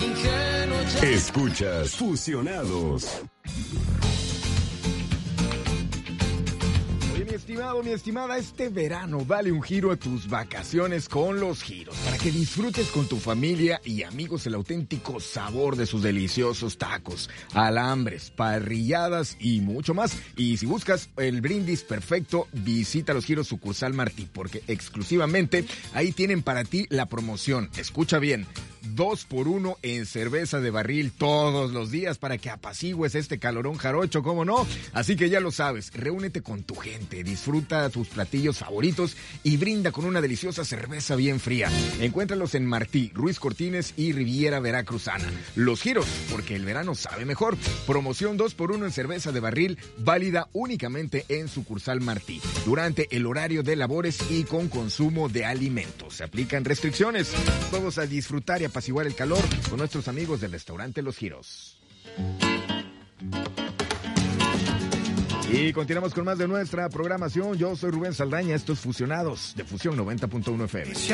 Escuchas Fusionados. Mi estimada, este verano dale un giro a tus vacaciones con Los Giros para que disfrutes con tu familia y amigos el auténtico sabor de sus deliciosos tacos, alambres, parrilladas y mucho más. Y si buscas el brindis perfecto, visita Los Giros sucursal Martí, porque exclusivamente ahí tienen para ti la promoción. Escucha bien. 2x1 en cerveza de barril todos los días para que apacigües este calorón jarocho, ¿cómo no? Así que ya lo sabes, reúnete con tu gente, disfruta tus platillos favoritos y brinda con una deliciosa cerveza bien fría. Encuéntralos en Martí, Ruiz Cortines y Riviera Veracruzana. Los Giros, porque el verano sabe mejor. Promoción 2x1 en cerveza de barril, válida únicamente en sucursal Martí, durante el horario de labores y con consumo de alimentos. Se aplican restricciones. Todos a disfrutar y apaciguar el calor con nuestros amigos del restaurante Los Giros. Y continuamos con más de nuestra programación. Yo soy Rubén Saldaña, estos Fusionados de Fusión 90.1 FM.